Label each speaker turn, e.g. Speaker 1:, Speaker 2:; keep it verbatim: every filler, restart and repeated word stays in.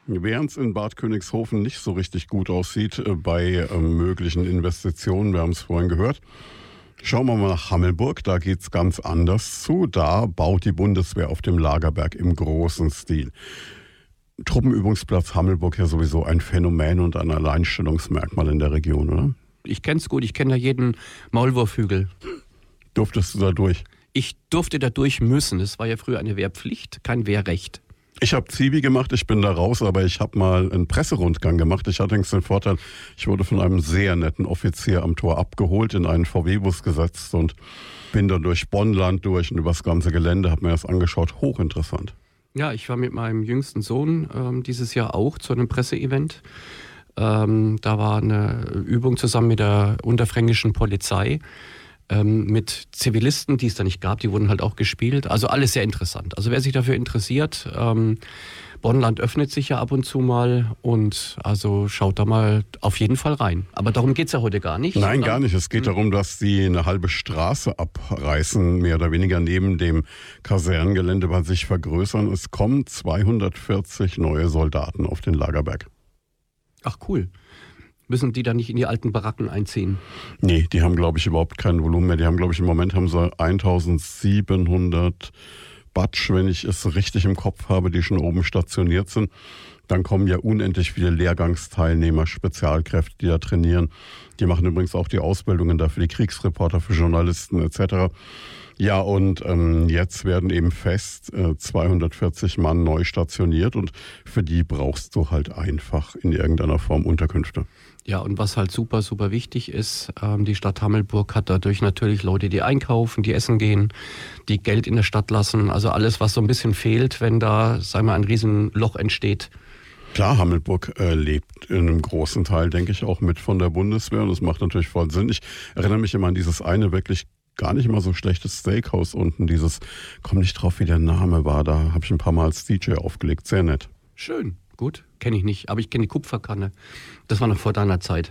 Speaker 1: Während es in Bad Königshofen nicht so richtig gut aussieht äh, bei äh, möglichen Investitionen, wir haben es vorhin gehört, schauen wir mal nach Hammelburg, da geht es ganz anders zu. Da baut die Bundeswehr auf dem Lagerberg im großen Stil. Truppenübungsplatz Hammelburg ja sowieso ein Phänomen und ein Alleinstellungsmerkmal in der Region, oder?
Speaker 2: Ich kenne es gut, ich kenne da jeden Maulwurfhügel.
Speaker 1: Durftest du da durch?
Speaker 2: Ich durfte da durch müssen. Es war ja früher eine Wehrpflicht, kein Wehrrecht.
Speaker 1: Ich habe Zivi gemacht, ich bin da raus, aber ich habe mal einen Presserundgang gemacht. Ich hatte den Vorteil, ich wurde von einem sehr netten Offizier am Tor abgeholt, in einen V W-Bus gesetzt und bin dann durch Bonnland durch und über das ganze Gelände, habe mir das angeschaut. Hochinteressant.
Speaker 2: Ja, ich war mit meinem jüngsten Sohn ähm, dieses Jahr auch zu einem Presseevent. Ähm, da war eine Übung zusammen mit der unterfränkischen Polizei. Ähm, mit Zivilisten, die es da nicht gab, die wurden halt auch gespielt. Also alles sehr interessant. Also wer sich dafür interessiert, ähm, Bonnland öffnet sich ja ab und zu mal und also schaut da mal auf jeden Fall rein. Aber darum geht es ja heute gar nicht.
Speaker 1: Nein, gar nicht. Es geht hm. darum, dass sie eine halbe Straße abreißen, mehr oder weniger neben dem Kasernengelände, weil sich vergrößern. Es kommen zweihundertvierzig neue Soldaten auf den Lagerberg.
Speaker 2: Ach cool. Müssen die dann nicht in die alten Baracken einziehen?
Speaker 1: Nee, die haben, glaube ich, überhaupt kein Volumen mehr. Die haben, glaube ich, im Moment haben sie eintausendsiebenhundert Batsch, wenn ich es richtig im Kopf habe, die schon oben stationiert sind. Dann kommen ja unendlich viele Lehrgangsteilnehmer, Spezialkräfte, die da trainieren. Die machen übrigens auch die Ausbildungen da für die Kriegsreporter, für Journalisten et cetera. Ja, und ähm, jetzt werden eben fest äh, zweihundertvierzig Mann neu stationiert und für die brauchst du halt einfach in irgendeiner Form Unterkünfte.
Speaker 2: Ja, und was halt super, super wichtig ist, ähm, die Stadt Hammelburg hat dadurch natürlich Leute, die einkaufen, die essen gehen, die Geld in der Stadt lassen. Also alles, was so ein bisschen fehlt, wenn da, sagen wir, ein Riesenloch entsteht.
Speaker 1: Klar, Hammelburg äh, lebt in einem großen Teil, denke ich, auch mit von der Bundeswehr. Und das macht natürlich voll Sinn. Ich erinnere mich immer an dieses eine wirklich gar nicht mal so schlechtes Steakhouse unten. Dieses, komm nicht drauf, wie der Name war. Da habe ich ein paar Mal als D J aufgelegt. Sehr nett.
Speaker 2: Schön, gut. Kenne ich nicht, aber ich kenne die Kupferkanne. Das war noch vor deiner Zeit.